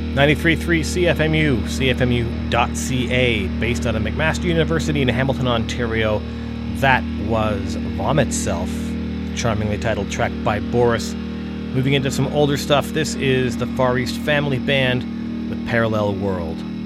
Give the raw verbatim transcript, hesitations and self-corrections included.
ninety-three point three C F M U, C F M U dot C A, based out of McMaster University in Hamilton, Ontario. That was Vomit Self, charmingly titled track by Boris. Moving into some older stuff, this is the Far East Family Band with Parallel World.